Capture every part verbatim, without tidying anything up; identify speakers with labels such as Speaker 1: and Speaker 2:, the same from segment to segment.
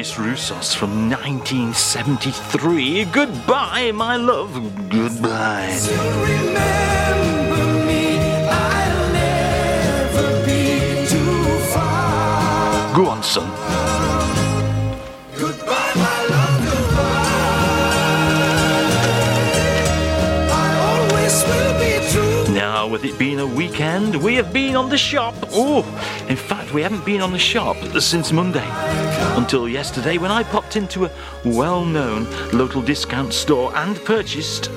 Speaker 1: Demis Roussos from nineteen seventy-three. Goodbye, my love. Goodbye.
Speaker 2: Still remember me, I'll never be too far.
Speaker 1: Go on, son.
Speaker 2: Goodbye, my love, goodbye. I always will be true.
Speaker 1: Now, with it being a weekend, we have been on the shop. Oh, in fact, we haven't been on the shop since Monday. Until yesterday, when I popped into a well-known local discount store and purchased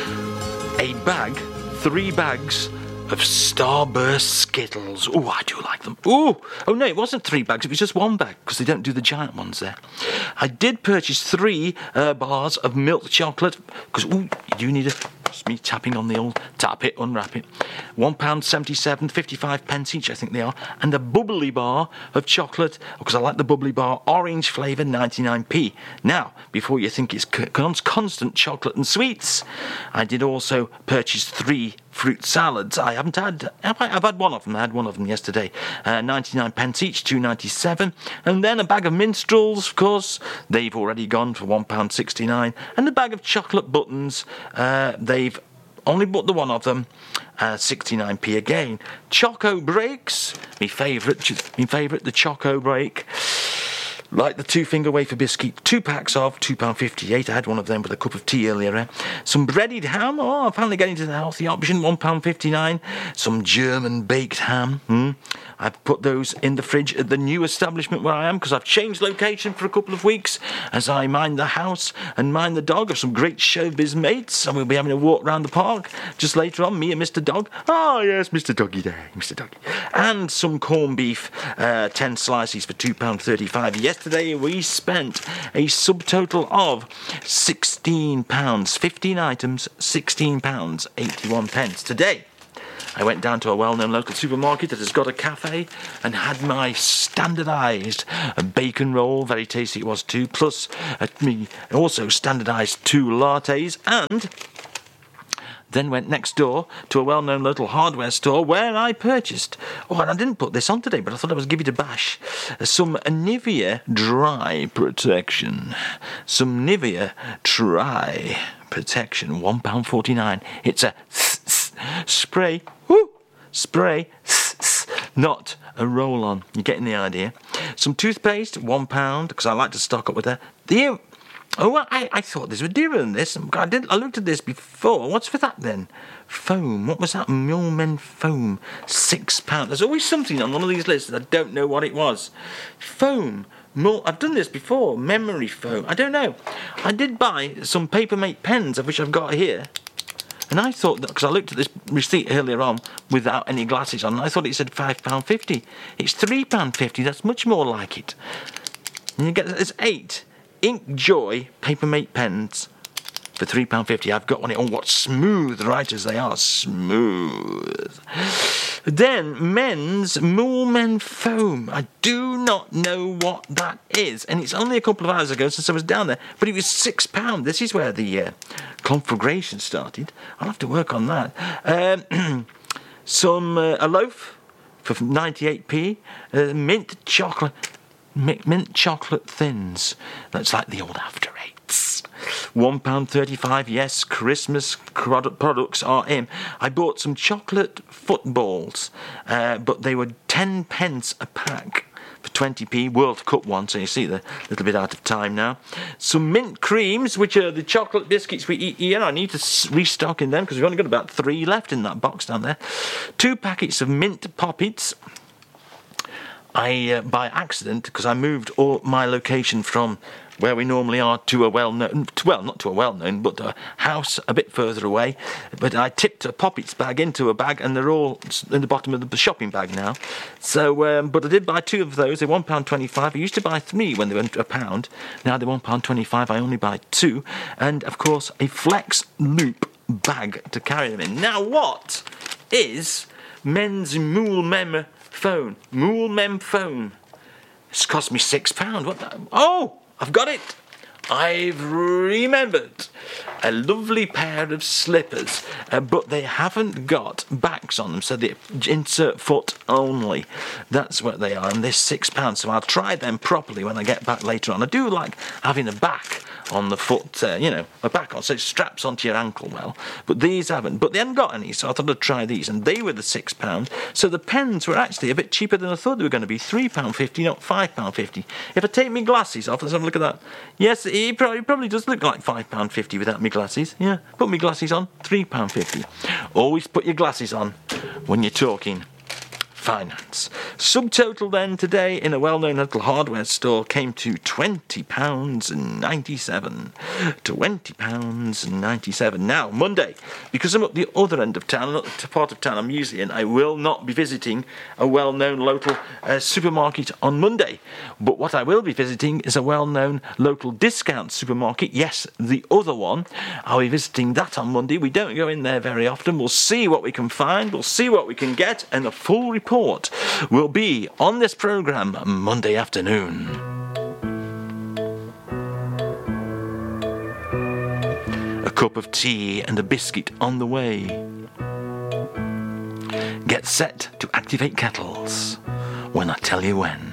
Speaker 1: a bag, three bags of Starburst Skittles. Oh, I do like them. Oh, oh no, it wasn't three bags. It was just one bag because they don't do the giant ones there. I did purchase three uh, bars of milk chocolate because, oh, you do need a... It's me tapping on the old tap it, unwrap it. one pound seventy-seven, fifty-five pence each, I think they are. And a bubbly bar of chocolate, because I like the bubbly bar, orange flavour, ninety-nine p. Now, before you think it's constant chocolate and sweets, I did also purchase three fruit salads. I haven't had, have I? I've had one of them. I had one of them yesterday. Uh, ninety-nine pence each, two ninety-seven. And then a bag of minstrels, of course. They've already gone for one pound sixty-nine. And a bag of chocolate buttons. Uh, they've only bought the one of them. Uh, sixty-nine p again. Choco breaks. My favourite, my favourite, the Choco break. Like the two-finger wafer biscuit, two packs of two pounds fifty-eight. I had one of them with a cup of tea earlier. Some breaded ham. Oh, I'm finally getting to the healthy option, one pound fifty-nine. Some German baked ham. Hmm. I've put those in the fridge at the new establishment where I am because I've changed location for a couple of weeks as I mind the house and mind the dog of some great showbiz mates. And we'll be having a walk around the park just later on, me and Mister Dog. Oh, yes, Mister Doggy Day, Mister Doggy. And some corned beef, uh, ten slices for two pounds thirty-five. Yesterday we spent a subtotal of sixteen pounds. fifteen items, sixteen pounds eighty-one pence. Today, I went down to a well-known local supermarket that has got a cafe and had my standardised bacon roll, very tasty it was too, plus uh, me also standardised two lattes, and then went next door to a well-known local hardware store where I purchased, oh, and I didn't put this on today, but I thought I was give it a bash, some Nivea Dry Protection. Some Nivea Dry Protection, one pound forty-nine. It's a spray, whoo, spray, not a roll-on. You're getting the idea. Some toothpaste, one pound, because I like to stock up with that. The Oh, I, I thought this was dearer than this. I did. I looked at this before. What's for that then? Foam. What was that? Millman foam. Six pounds. There's always something on one of these lists that I don't know what it was. Foam. Mul- I've done this before. Memory foam. I don't know. I did buy some Papermate pens, of which I've got here. And I thought that, because I looked at this receipt earlier on without any glasses on, and I thought it said five pounds fifty. It's three pounds fifty. That's much more like it. And you get, there's eight Ink Joy Papermate pens for three pounds fifty. I've got one. Oh, what smooth writers they are. Smooth. Then, men's Moolmen foam. I do not know what that is. And it's only a couple of hours ago since I was down there. But it was six pounds. This is where the uh, conflagration started. I'll have to work on that. Um, some, uh, a loaf for ninety-eight p. Uh, mint chocolate. Mint chocolate thins. That's like the old after eights. one pound thirty-five. Yes, Christmas products are in. I bought some chocolate footballs, uh, but they were ten pence a pack for twenty p. World Cup one, so you see they're a little bit out of time now. Some mint creams, which are the chocolate biscuits we eat here. I need to restock in them because we've only got about three left in that box down there. Two packets of mint poppets. I, uh, by accident, because I moved all my location from where we normally are to a well-known, well, not to a well-known, but a house a bit further away. But I tipped a Poppets bag into a bag, and they're all in the bottom of the shopping bag now. So, um, but I did buy two of those. They're one pound twenty-five. I used to buy three when they were a pound. Now they're one pound twenty-five. I only buy two. And, of course, a Flex Loop bag to carry them in. Now, what is men's Mool Mem phone? Mool Mem phone. It's cost me six pounds. What the? Oh, I've got it. I've remembered a lovely pair of slippers, uh, but they haven't got backs on them, so they insert foot only. That's what they are, and they're six pounds, so I'll try them properly when I get back later on. I do like having a back on the foot, uh, you know, a back on, so it straps onto your ankle well, but these haven't, but they hadn't got any, so I thought I'd try these, and they were the six pounds, so the pens were actually a bit cheaper than I thought they were going to be, three pounds fifty, not five pounds fifty. If I take my glasses off, let's have a look at that. Yes, it probably, it probably does look like five pounds fifty without my glasses, yeah, put my glasses on, three pounds fifty. Always put your glasses on when you're talking finance. Subtotal then today in a well-known little hardware store came to twenty pounds ninety-seven. twenty pounds ninety-seven. Now, Monday, because I'm at the other end of town, not the part of town I'm usually in, I will not be visiting a well-known local uh, supermarket on Monday. But what I will be visiting is a well-known local discount supermarket. Yes, the other one. I'll be visiting that on Monday. We don't go in there very often. We'll see what we can find. We'll see what we can get. And the full report will be on this programme Monday afternoon. A cup of tea and a biscuit on the way. Get set to activate kettles when I tell you when.